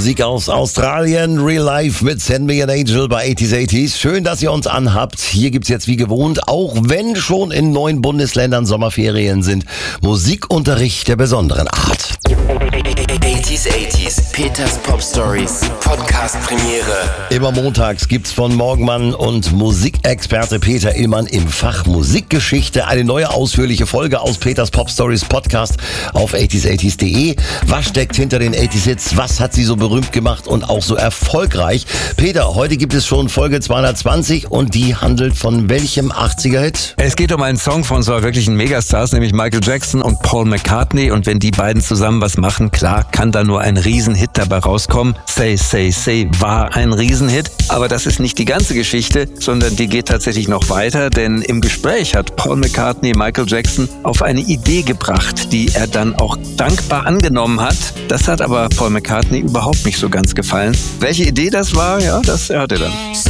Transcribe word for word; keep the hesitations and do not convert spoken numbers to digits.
Musik aus Australien, Real Life mit Send Me an Angel bei achtziger achtziger. Schön, dass ihr uns anhabt. Hier gibt's jetzt wie gewohnt, auch wenn schon in neun Bundesländern Sommerferien sind, Musikunterricht der besonderen Art. achtziger achtziger, Peters Pop Stories, Podcast Premiere. Immer montags gibt's von Morgenmann und Musikexperte Peter Illmann im Fach Musikgeschichte eine neue ausführliche Folge aus Peters Pop Stories Podcast auf achtziger achtziger punkt de. Was steckt hinter den achtziger Hits? Was hat sie so berühmt gemacht und auch so erfolgreich? Peter, heute gibt es schon Folge zweihundertzwanzig und die handelt von welchem achtziger-Hit? Es geht um einen Song von zwei wirklichen Megastars, nämlich Michael Jackson und Paul McCartney. Und wenn die beiden zusammen was machen, klar, kann da nur ein Riesenhit dabei rauskommen. Say, Say, Say war ein Riesenhit. Aber das ist nicht die ganze Geschichte, sondern die geht tatsächlich noch weiter. Denn im Gespräch hat Paul McCartney Michael Jackson auf eine Idee gebracht, die er dann auch dankbar angenommen hat. Das hat aber Paul McCartney überhaupt nicht so ganz gefallen. Welche Idee das war, ja, das erhört ihr dann.